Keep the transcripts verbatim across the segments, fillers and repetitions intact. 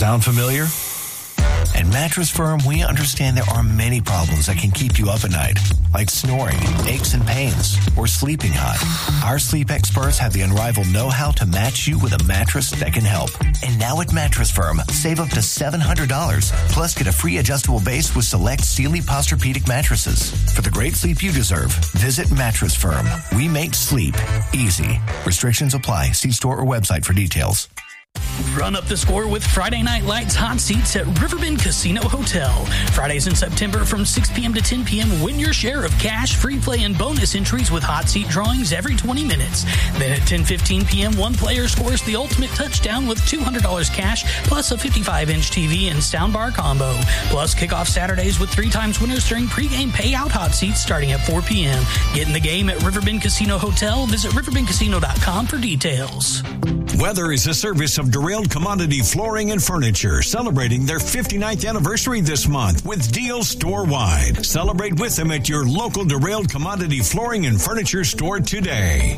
Sound familiar? At Mattress Firm, we understand there are many problems that can keep you up at night, like snoring, aches and pains, or sleeping hot. Our sleep experts have the unrivaled know-how to match you with a mattress that can help. And now at Mattress Firm, save up to seven hundred dollars, plus get a free adjustable base with select Sealy Posturepedic mattresses. For the great sleep you deserve, visit Mattress Firm. We make sleep easy. Restrictions apply. See store or website for details. Run up the score with Friday Night Lights hot seats at Riverbend Casino Hotel. Fridays in September from six p.m. to ten p.m. Win your share of cash, free play, and bonus entries with hot seat drawings every twenty minutes. Then at ten fifteen p.m., one player scores the ultimate touchdown with two hundred dollars cash plus a fifty-five inch T V and soundbar combo. Plus, kick off Saturdays with three times winners during pregame payout hot seats starting at four p.m. Get in the game at Riverbend Casino Hotel. Visit riverbend casino dot com for details. Weather is a service of Derailed Commodity Flooring and Furniture, celebrating their fifty-ninth anniversary this month with deals store-wide. Celebrate with them at your local Derailed Commodity Flooring and Furniture store today.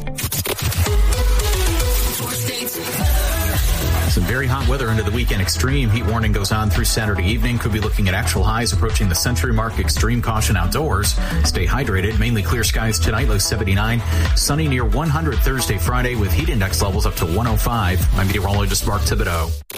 Some very hot weather into the weekend. Extreme heat warning goes on through Saturday evening. Could be looking at actual highs approaching the century mark. Extreme caution outdoors. Stay hydrated. Mainly clear skies tonight, low seventy-nine. Sunny near one hundred Thursday, Friday with heat index levels up to one oh five. I'm meteorologist Mark Thibodeau.